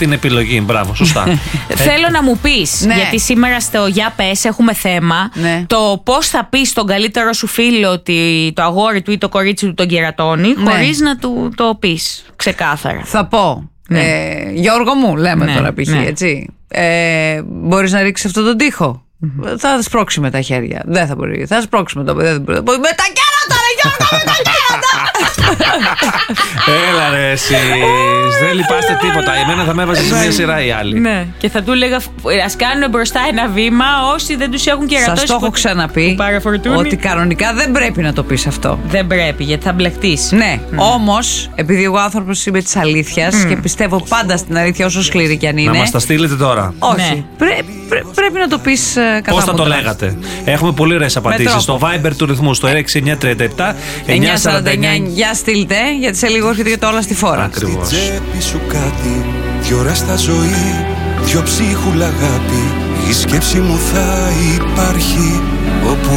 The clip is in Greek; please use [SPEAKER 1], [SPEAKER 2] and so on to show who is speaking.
[SPEAKER 1] την επιλογή. Μπράβο, σωστά.
[SPEAKER 2] Θέλω να μου πεις, γιατί σήμερα στο Για Πες έχουμε θέμα, το πώς θα πεις στον καλύτερο σου φίλο ότι το αγόρι του ή το κορίτσι του τον κερατώνει, χωρίς να του το πεις ξεκάθαρα.
[SPEAKER 3] Θα πω. Γιώργο μου, λέμε τώρα π.χ. έτσι. Μπορείς να ρίξεις αυτόν τον τοίχο? Θα σπρώξει με τα χέρια. Δεν θα μπορεί. Θα σπρώξει με τα χέρια. Με τα κέρατα, ρε Γιώργο, με τα κέρατα!
[SPEAKER 1] Έλα ρε εσείς, δεν λυπάστε τίποτα. Εμένα θα με έβαζε σε μια σειρά οι άλλοι.
[SPEAKER 2] Ναι. Και θα του έλεγα, ας κάνουν μπροστά ένα βήμα όσοι δεν τους έχουν κερατώσει.
[SPEAKER 3] Σας το έχω ξαναπεί ότι κανονικά δεν πρέπει να το πεις αυτό.
[SPEAKER 2] Δεν πρέπει, γιατί θα μπλεχτείς.
[SPEAKER 3] Ναι, όμως επειδή εγώ άνθρωπος είμαι της αλήθειας και πιστεύω πάντα στην αλήθεια, όσο σκληρή κι αν είναι.
[SPEAKER 1] Να μας τα στείλετε τώρα.
[SPEAKER 3] Όχι. Πρέπει να το πεις κατά.
[SPEAKER 1] Πώς θα το λέγατε? Έχουμε πολύ ωραίες απαντήσεις στο Viber του ρυθμού, στο 6937 949.
[SPEAKER 3] Για στείλτε, γιατί σε λίγο έρχεται και το Όλα στη Φόρα.
[SPEAKER 1] Ακριβώς.
[SPEAKER 4] Στη τσέπη σου κάτι, 2 ώρες στα ζωή, 2 ψίχουλα αγάπη. Η σκέψη μου θα υπάρχει όπου